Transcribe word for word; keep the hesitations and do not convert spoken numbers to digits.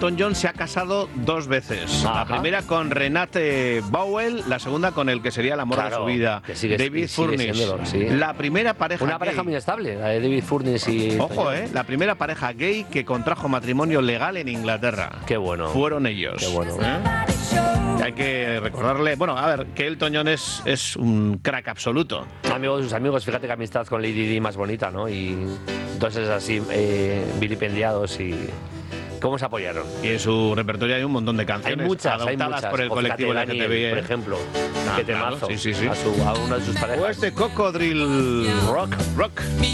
Elton John se ha casado dos veces. Ajá. La primera con Renate Bowell, la segunda con el que sería el amor Claro, de su vida, que sigue- David sigue Furnish. siéndolo, sí. La primera pareja Una gay. pareja muy estable, la de David Furnish y... Ojo, eh, la primera pareja gay que contrajo matrimonio legal en Inglaterra. Qué bueno. Fueron ellos. Qué bueno. ¿Eh? Hay que recordarle, bueno, a ver, que Elton John es, es un crack absoluto. Amigos de sus amigos, fíjate que amistad con Lady Di más bonita, ¿no? Y entonces así, eh, vilipendiados y... ¿Cómo se apoyaron? Y en su repertorio hay un montón de Hay canciones muchas, hay adoptadas muchas. por el O colectivo fíjate, L G T B I. Daniel, por ejemplo, Ah, que claro, temazo sí, sí, sí. A, su, a una de sus parejas. O este Cocodril Rock. Rock.